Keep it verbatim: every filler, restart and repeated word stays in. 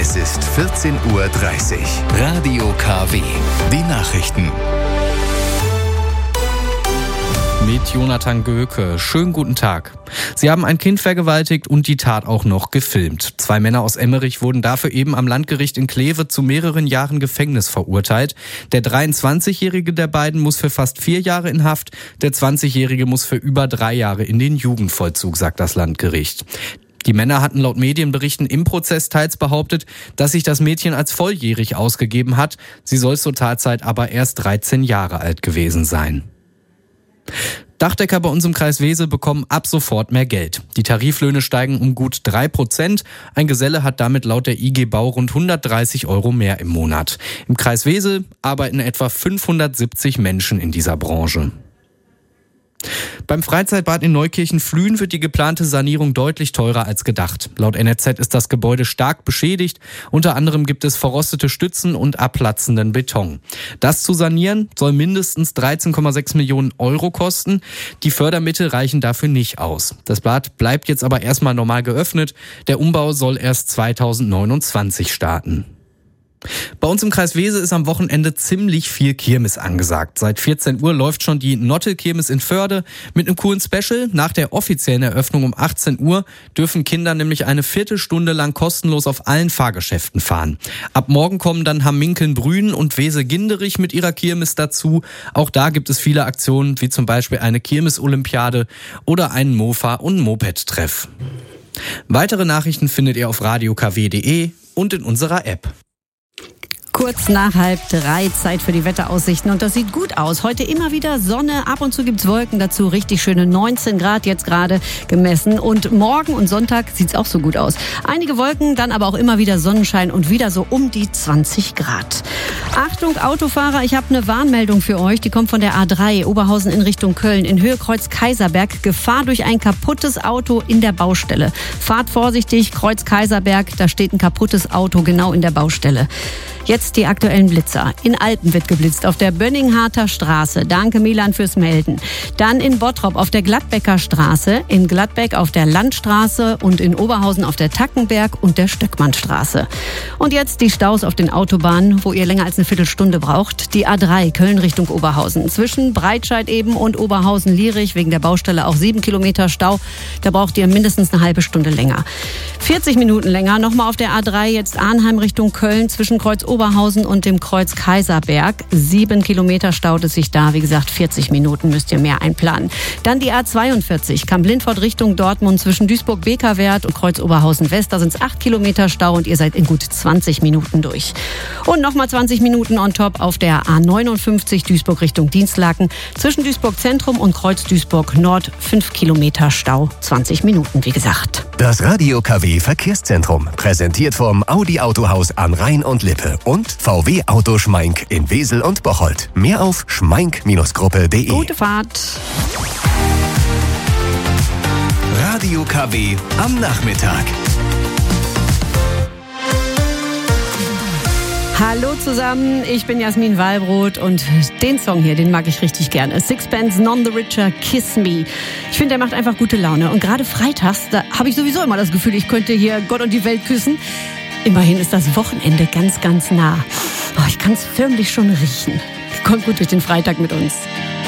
Es ist vierzehn Uhr dreißig. Radio K W. Die Nachrichten. Mit Jonathan Göke. Schönen guten Tag. Sie haben ein Kind vergewaltigt und die Tat auch noch gefilmt. Zwei Männer aus Emmerich wurden dafür eben am Landgericht in Kleve zu mehreren Jahren Gefängnis verurteilt. Der dreiundzwanzigjährige der beiden muss für fast vier Jahre in Haft. Der zwanzigjährige muss für über drei Jahre in den Jugendvollzug, sagt das Landgericht. Die Männer hatten laut Medienberichten im Prozess teils behauptet, dass sich das Mädchen als volljährig ausgegeben hat. Sie soll zur Tatzeit aber erst dreizehn Jahre alt gewesen sein. Dachdecker bei uns im Kreis Wesel bekommen ab sofort mehr Geld. Die Tariflöhne steigen um gut drei Prozent. Ein Geselle hat damit laut der I G Bau rund hundertdreißig Euro mehr im Monat. Im Kreis Wesel arbeiten etwa fünfhundertsiebzig Menschen in dieser Branche. Beim Freizeitbad in Neukirchen-Flühen wird die geplante Sanierung deutlich teurer als gedacht. Laut N R Z ist das Gebäude stark beschädigt. Unter anderem gibt es verrostete Stützen und abplatzenden Beton. Das zu sanieren soll mindestens dreizehn Komma sechs Millionen Euro kosten. Die Fördermittel reichen dafür nicht aus. Das Bad bleibt jetzt aber erstmal normal geöffnet. Der Umbau soll erst zweitausendneunundzwanzig starten. Bei uns im Kreis Wesel ist am Wochenende ziemlich viel Kirmes angesagt. Seit vierzehn Uhr läuft schon die Nottel-Kirmes in Förde mit einem coolen Special. Nach der offiziellen Eröffnung um achtzehn Uhr dürfen Kinder nämlich eine Viertelstunde lang kostenlos auf allen Fahrgeschäften fahren. Ab morgen kommen dann Hamminkeln-Brühen und Wesel-Ginderich mit ihrer Kirmes dazu. Auch da gibt es viele Aktionen, wie zum Beispiel eine Kirmes-Olympiade oder einen Mofa- und Moped-Treff. Weitere Nachrichten findet ihr auf radio k w punkt d e und in unserer App. Kurz nach halb drei, Zeit für die Wetteraussichten und das sieht gut aus. Heute immer wieder Sonne, ab und zu gibt's Wolken dazu, richtig schöne neunzehn Grad jetzt gerade gemessen und morgen und Sonntag sieht's auch so gut aus. Einige Wolken, dann aber auch immer wieder Sonnenschein und wieder so um die zwanzig Grad. Achtung Autofahrer, ich habe eine Warnmeldung für euch, die kommt von der A drei, Oberhausen in Richtung Köln, in Höhe Kreuz Kaiserberg, Gefahr durch ein kaputtes Auto in der Baustelle. Fahrt vorsichtig, Kreuz Kaiserberg, da steht ein kaputtes Auto genau in der Baustelle. Jetzt die aktuellen Blitzer. In Alpen wird geblitzt auf der Bönningharter Straße. Danke Milan fürs Melden. Dann in Bottrop auf der Gladbecker Straße, in Gladbeck auf der Landstraße und in Oberhausen auf der Tackenberg und der Stöckmannstraße. Und jetzt die Staus auf den Autobahnen, wo ihr länger als eine Viertelstunde braucht. Die A drei Köln Richtung Oberhausen. Zwischen Breitscheid eben und Oberhausen-Lierich wegen der Baustelle auch sieben Kilometer Stau. Da braucht ihr mindestens eine halbe Stunde länger. vierzig Minuten länger nochmal auf der A drei jetzt Arnheim Richtung Köln zwischen Kreuz Oberhausen und dem Kreuz Kaiserberg. Sieben Kilometer staut es sich da. Wie gesagt, vierzig Minuten müsst ihr mehr einplanen. Dann die A zweiundvierzig, Kamp-Lindfort Richtung Dortmund zwischen Duisburg-Bekerwerth und Kreuz Oberhausen West. Da sind es acht Kilometer Stau und ihr seid in gut zwanzig Minuten durch. Und nochmal zwanzig Minuten on top auf der A neunundfünfzig Duisburg Richtung Dienstlaken. Zwischen Duisburg Zentrum und Kreuz Duisburg Nord fünf Kilometer Stau. zwanzig Minuten, wie gesagt. Das Radio K W Verkehrszentrum, präsentiert vom Audi Autohaus an Rhein und Lippe und V W Auto Schmeink in Wesel und Bocholt. Mehr auf schmeink Gruppe punkt d e. Gute Fahrt. Radio K W am Nachmittag. Hallo zusammen, ich bin Jasmin Wallbrot und den Song hier, den mag ich richtig gerne. Sixpence None the Richer, Kiss Me. Ich finde, der macht einfach gute Laune. Und gerade freitags, da habe ich sowieso immer das Gefühl, ich könnte hier Gott und die Welt küssen. Immerhin ist das Wochenende ganz, ganz nah. Oh, ich kann es förmlich schon riechen. Kommt gut durch den Freitag mit uns.